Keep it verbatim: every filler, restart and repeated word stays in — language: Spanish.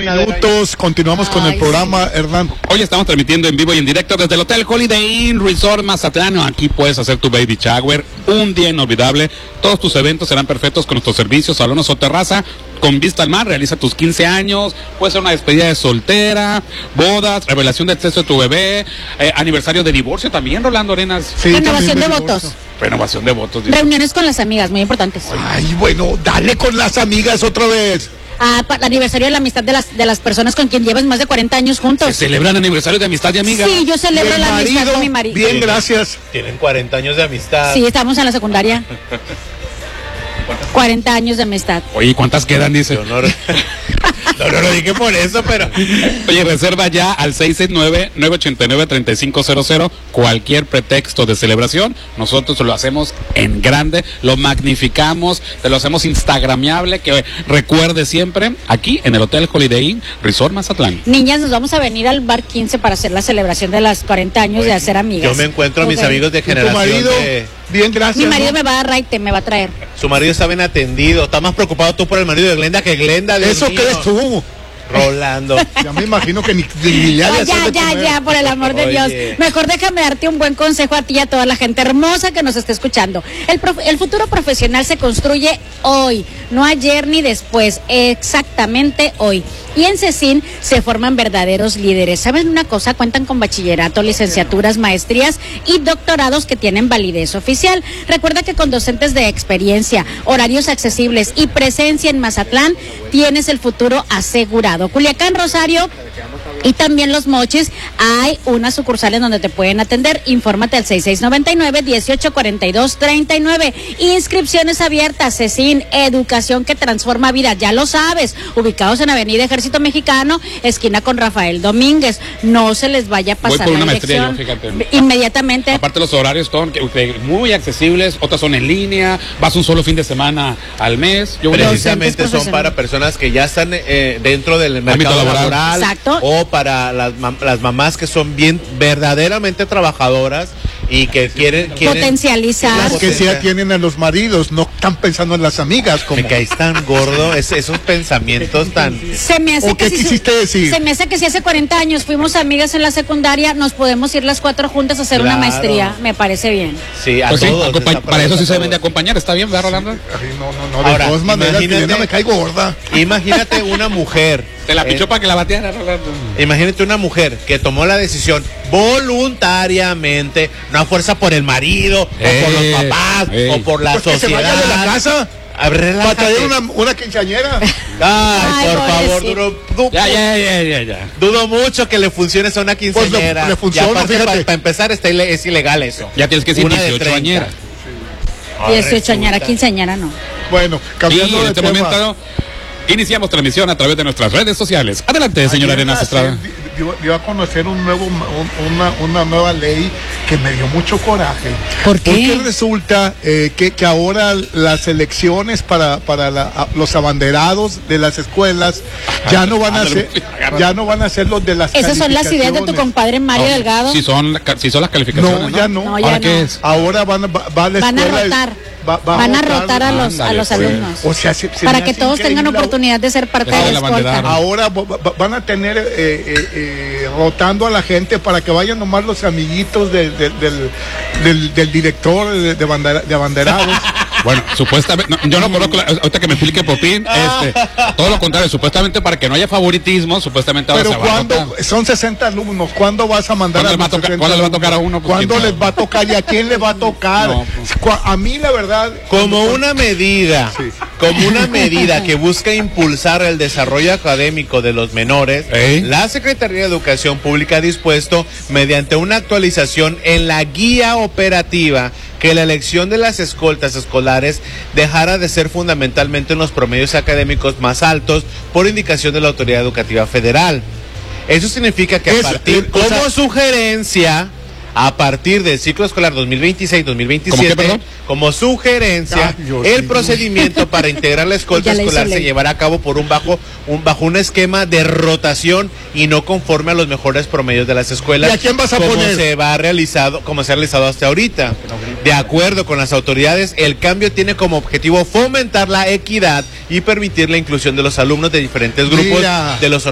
minutos, continuamos Ay, con el programa, sí. Hernán. Hoy estamos transmitiendo en vivo y en directo desde el Hotel Holiday Inn Resort Mazatlán. Aquí puedes hacer tu baby shower, un día inolvidable. Todos tus eventos serán perfectos con nuestros servicios, salones o terraza, con vista al mar. Realiza tus quince años, puede ser una despedida de soltera, bodas, revelación del sexo de tu bebé, eh, aniversario de divorcio también, Rolando Arenas. Sí, renovación de, de votos. Renovación de votos. Reuniones con las amigas, muy importantes. Ay, bueno, dale con las amigas otra vez. Ah, para el aniversario de la amistad de las de las personas con quien llevas más de cuarenta años juntos. ¿Se celebran aniversarios de amistad y amigas? Sí, yo celebro la marido, amistad con mi marido. Bien, gracias. Tienen cuarenta años de amistad. Sí, estamos en la secundaria. cuarenta años de amistad. Oye, ¿cuántas quedan? Dice. Yo no, no, no lo dije por eso, pero... Oye, reserva ya al seis seis nueve, nueve ocho nueve, tres cinco cero cero cualquier pretexto de celebración. Nosotros lo hacemos en grande, lo magnificamos, te lo hacemos instagramiable, que recuerde siempre, aquí en el Hotel Holiday Inn Resort Mazatlán. Niñas, nos vamos a venir al bar quince para hacer la celebración de las cuarenta años Oye, de hacer amigas. Yo me encuentro a mis okay. amigos de generación. ¿Tu marido? De... Bien, gracias. Mi marido ¿no? me va a dar raite, me va a traer. Su marido está bien atendido. Está más preocupado tú por el marido de Glenda que Glenda. Dios ¿Eso mío. crees tú? Rolando. Ya me imagino que ni, ni le Ya, ya, ya, ya, por el amor de Oye. Dios. Mejor déjame darte un buen consejo a ti y a toda la gente hermosa que nos esté escuchando. El, prof, el futuro profesional se construye hoy, no ayer ni después, exactamente hoy. Y en CECIN se forman verdaderos líderes. ¿Saben una cosa? Cuentan con bachillerato, licenciaturas, maestrías y doctorados que tienen validez oficial. Recuerda que con docentes de experiencia, horarios accesibles y presencia en Mazatlán, tienes el futuro asegurado. Culiacán, Rosario y también Los Mochis, hay unas sucursales donde te pueden atender. Infórmate al seis seis nueve nueve, dieciocho cuarenta y dos, treinta y nueve. Inscripciones abiertas, CECIN, educación que transforma vidas, ya lo sabes. Ubicados en Avenida Ejército Mexicano, esquina con Rafael Domínguez. No se les vaya a pasar Voy por una la dirección. Maestría, yo, fíjate. Inmediatamente. Aparte los horarios son muy accesibles, otras son en línea, vas un solo fin de semana al mes. Yo Precisamente son para personas que ya están eh, dentro del mercado laboral, laboral Exacto. o para las, las mamás que son bien verdaderamente trabajadoras y que quieren, quieren potencializar. Las que sí tienen a los maridos, no están pensando en las amigas. Como... Me caes tan gordo, es, esos pensamientos tan... Se me hace ¿O que qué si quisiste su... decir? Se me hace que si hace cuarenta años fuimos amigas en la secundaria, nos podemos ir las cuatro juntas a hacer claro. una maestría. Me parece bien. Sí, a pues todos. Sí, para eso sí se deben de acompañar, ¿está bien, verdad, Rolando? Sí. Ay, no, no, no, de Ahora, todas maneras, que me cae gorda. Imagínate una mujer... Te la pichó eh, para que la bateara, Rolando. Imagínate una mujer que tomó la decisión voluntariamente, no a fuerza por el marido, eh, o por los papás, eh. o por la pues sociedad. Que se vaya de la casa. Para traer una, una quinceañera. Ay, Ay, por favor, duro, du, ya, ya, ya, ya, ya. Dudo mucho que le funcione a una quinceañera. Pues le, le funciona, fíjate. Para, para empezar, está ile, es ilegal eso. Ya tienes que decir dieciocho añera. dieciocho añera, quinceañera no. Bueno, cambiando y en de este tema. momento iniciamos transmisión a través de nuestras redes sociales. Adelante, señora Arenas Estrada. Dio, dio a conocer un nuevo, un, una, una nueva ley que me dio mucho coraje. ¿Por qué? Porque resulta eh, que, que ahora las elecciones para, para la, los abanderados de las escuelas ya no van a ser, ya no van a ser los de las Esas son las ideas de tu compadre Mario no, Delgado. Si son, si son las calificaciones. No, ya no. no ya ¿Ahora no. qué es? Ahora van, va, va a la van escuela. A rotar. Va, va van a rotar, rotar a los, ándale, a los pues. alumnos. O sea, se, se para que todos tengan oportunidad de ser parte de la escolta. Ahora va, van a tener eh, eh, eh, rotando a la gente para que vayan nomás los amiguitos de, de, del, del, del director de, de, bandera, de abanderados. Bueno, supuestamente, no, yo no conozco, la, ahorita que me explique Popín, este, todo lo contrario, supuestamente para que no haya favoritismo, supuestamente ahora Pero se va cuando, a tocar. Son sesenta alumnos, ¿cuándo vas a mandar a los sesenta? ¿Cuándo les va a tocar a uno? Pues, ¿Cuándo les va a tocar y a quién le va a tocar? No, pues. A mí la verdad... Como cuando... una medida, sí. como una medida que busca impulsar el desarrollo académico de los menores, ¿Eh? la Secretaría de Educación Pública ha dispuesto, mediante una actualización en la guía operativa, que la elección de las escoltas escolares dejara de ser fundamentalmente en los promedios académicos más altos por indicación de la Autoridad Educativa Federal. Eso significa que a es, partir, como sea, sugerencia, a partir del ciclo escolar dos mil veintiséis dos mil veintisiete, como sugerencia, ah, el sí. procedimiento para integrar la escolta escolar se llevará a cabo por un bajo un bajo un esquema de rotación y no conforme a los mejores promedios de las escuelas. ¿Y a quién vas a como poner? se va realizado, como se ha realizado hasta ahorita. De acuerdo con las autoridades, el cambio tiene como objetivo fomentar la equidad y permitir la inclusión de los alumnos de diferentes grupos Mira. de los